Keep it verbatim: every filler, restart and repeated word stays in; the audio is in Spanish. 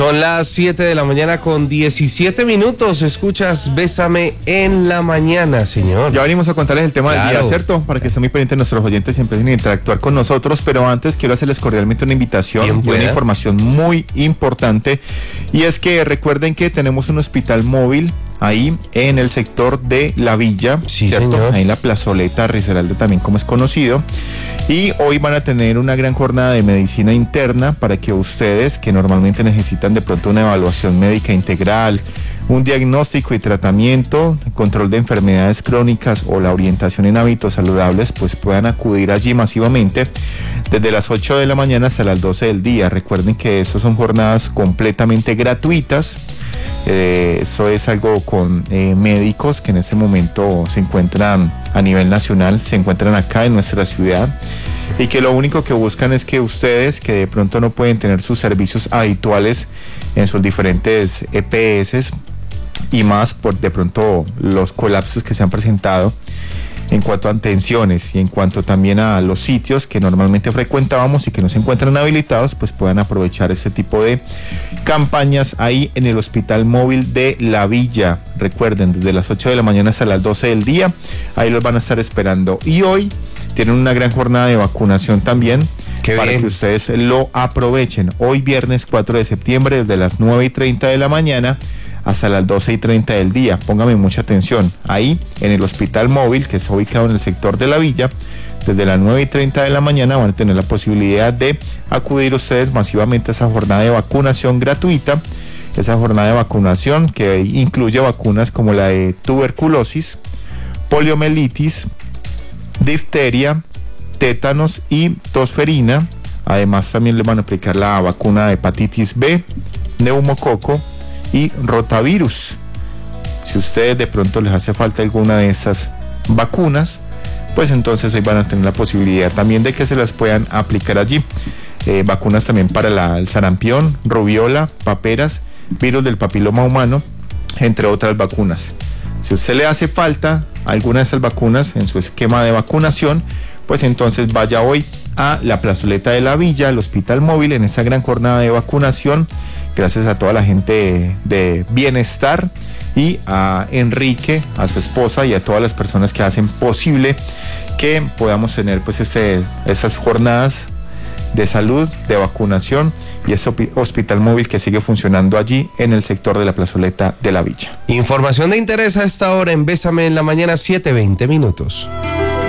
Son las siete de la mañana con diecisiete minutos. Escuchas Bésame en la mañana, señor. Ya venimos a contarles el tema Claro. del día, ¿cierto? Para que estén muy pendientes nuestros oyentes y empiecen a interactuar con nosotros. Pero antes quiero hacerles cordialmente una invitación Bien y pueda. una información muy importante. Y es que recuerden que tenemos un hospital móvil ahí en el sector de La Villa, Sí, ¿cierto? señor. Ahí en la plazoleta Risaralda también, como es conocido. Y hoy van a tener una gran jornada de medicina interna para que ustedes, que normalmente necesitan de pronto una evaluación médica integral, un diagnóstico y tratamiento, control de enfermedades crónicas o la orientación en hábitos saludables, pues puedan acudir allí masivamente desde las ocho de la mañana hasta las doce del día. Recuerden que estas son jornadas completamente gratuitas. Eh, esto es algo con eh, médicos que en este momento se encuentran a nivel nacional, se encuentran acá en nuestra ciudad y que lo único que buscan es que ustedes que de pronto no pueden tener sus servicios habituales en sus diferentes E P S y más por de pronto los colapsos que se han presentado en cuanto a atenciones y en cuanto también a los sitios que normalmente frecuentábamos y que no se encuentran habilitados, pues puedan aprovechar este tipo de campañas ahí en el Hospital Móvil de La Villa. Recuerden, desde las ocho de la mañana hasta las doce del día, ahí los van a estar esperando. Y hoy tienen una gran jornada de vacunación también. Qué para bien. que ustedes lo aprovechen. Hoy viernes cuatro de septiembre, desde las nueve y treinta de la mañana hasta las doce y treinta del día. Póngame mucha atención. Ahí en el Hospital Móvil, que está ubicado en el sector de La Villa, desde las nueve y treinta de la mañana van a tener la posibilidad de acudir ustedes masivamente a esa jornada de vacunación gratuita. Esa jornada de vacunación que incluye vacunas como la de tuberculosis, poliomielitis, difteria, tétanos y tosferina. Además también les van a aplicar la vacuna de hepatitis B, neumococo y rotavirus. Si ustedes de pronto les hace falta alguna de estas vacunas, pues entonces hoy van a tener la posibilidad también de que se las puedan aplicar allí. Eh, vacunas también para la, el sarampión, rubiola, paperas, virus del papiloma humano, entre otras vacunas. Si a usted le hace falta alguna de estas vacunas en su esquema de vacunación, pues entonces vaya hoy a la plazoleta de La Villa, al Hospital Móvil, en esta gran jornada de vacunación. Gracias a toda la gente de Bienestar y a Enrique, a su esposa y a todas las personas que hacen posible que podamos tener pues este, estas jornadas de salud, de vacunación y ese hospital móvil que sigue funcionando allí en el sector de la plazoleta de La Villa. Información de interés a esta hora en Bésame en la mañana, siete veinte minutos.